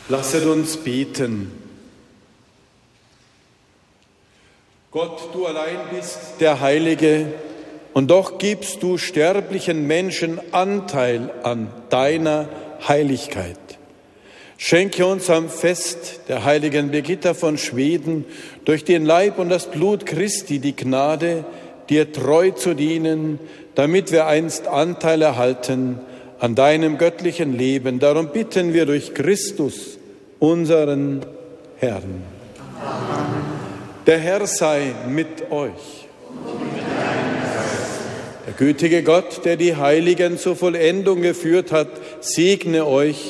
Lasset uns beten. Gott, du allein bist der Heilige, und doch gibst du sterblichen Menschen Anteil an deiner Heiligkeit. Schenke uns am Fest der heiligen Birgitta von Schweden durch den Leib und das Blut Christi die Gnade, dir treu zu dienen, damit wir einst Anteil erhalten an deinem göttlichen Leben. Darum bitten wir durch Christus, unseren Herrn. Amen. Der Herr sei mit euch. Und mit deinem Geist. Der gütige Gott, der die Heiligen zur Vollendung geführt hat, segne euch